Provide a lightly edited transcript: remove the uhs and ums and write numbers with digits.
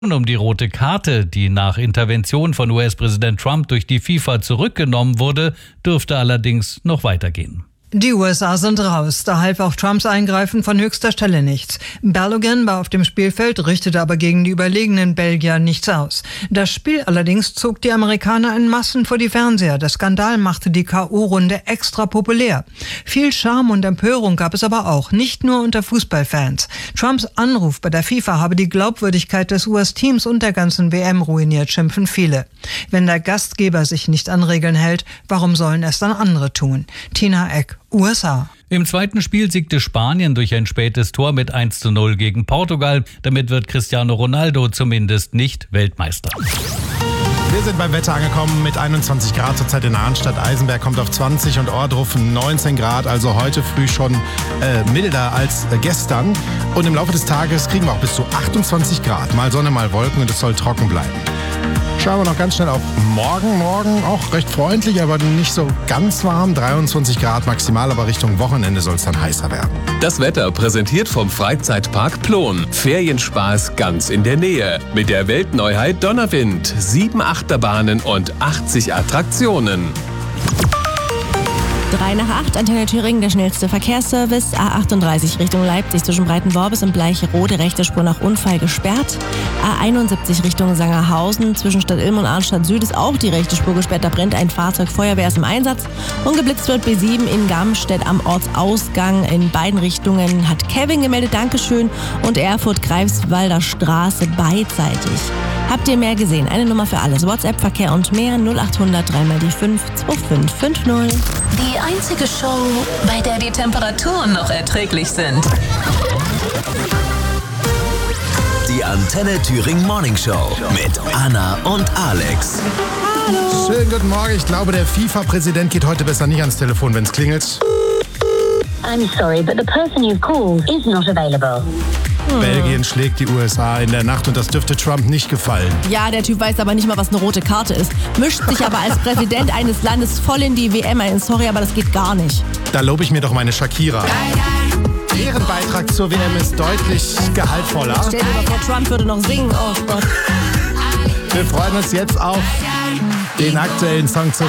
Um die rote Karte, die nach Intervention von US-Präsident Trump durch die FIFA zurückgenommen wurde, dürfte allerdings noch weitergehen. Die USA sind raus, da half auch Trumps Eingreifen von höchster Stelle nichts. Balogun war auf dem Spielfeld, richtete aber gegen die überlegenen Belgier nichts aus. Das Spiel allerdings zog die Amerikaner in Massen vor die Fernseher. Der Skandal machte die K.O.-Runde extra populär. Viel Charme und Empörung gab es aber auch, nicht nur unter Fußballfans. Trumps Anruf bei der FIFA habe die Glaubwürdigkeit des US-Teams und der ganzen WM ruiniert, schimpfen viele. Wenn der Gastgeber sich nicht an Regeln hält, warum sollen es dann andere tun? Tina Eck, USA. Im zweiten Spiel siegte Spanien durch ein spätes Tor mit 1:0 gegen Portugal. Damit wird Cristiano Ronaldo zumindest nicht Weltmeister. Wir sind beim Wetter angekommen mit 21 Grad zurzeit in Arnstadt. Eisenberg kommt auf 20 und Ohrdruf 19 Grad. Also heute früh schon milder als gestern. Und im Laufe des Tages kriegen wir auch bis zu 28 Grad. Mal Sonne, mal Wolken und es soll trocken bleiben. Schauen wir noch ganz schnell auf morgen. Morgen auch recht freundlich, aber nicht so ganz warm. 23 Grad maximal, aber Richtung Wochenende soll es dann heißer werden. Das Wetter präsentiert vom Freizeitpark Plon. Ferienspaß ganz in der Nähe. Mit der Weltneuheit Donnerwind. 7 Achterbahnen und 80 Attraktionen. 7:03, Antenne Thüringen, der schnellste Verkehrsservice. A38 Richtung Leipzig zwischen Breitenworbis und Bleicherode, rechte Spur nach Unfall gesperrt. A71 Richtung Sangerhausen zwischen Stadt Ilm und Arnstadt Süd ist auch die rechte Spur gesperrt. Da brennt ein Fahrzeug, Feuerwehr ist im Einsatz. Und geblitzt wird B7 in Garmstedt am Ortsausgang. In beiden Richtungen hat Kevin gemeldet, Dankeschön. Und Erfurt-Greifswalder Straße beidseitig. Habt ihr mehr gesehen? Eine Nummer für alles. WhatsApp, Verkehr und mehr 0800 3 die 5 2550. Die einzige Show, bei der die Temperaturen noch erträglich sind. Die Antenne Thüringen Morning Show mit Anna und Alex. Hallo. Schönen guten Morgen. Ich glaube, der FIFA-Präsident geht heute besser nicht ans Telefon, wenn es klingelt. I'm sorry, but the person you've called is not available. Belgien schlägt die USA in der Nacht und das dürfte Trump nicht gefallen. Ja, der Typ weiß aber nicht mal, was eine rote Karte ist. Mischt sich aber als Präsident eines Landes voll in die WM ein. Sorry, aber das geht gar nicht. Da lobe ich mir doch meine Shakira. Deren Beitrag zur WM ist deutlich gehaltvoller. Stell dir mal vor, Trump würde noch singen. Oh Gott. Wir freuen uns jetzt auf den aktuellen Song zur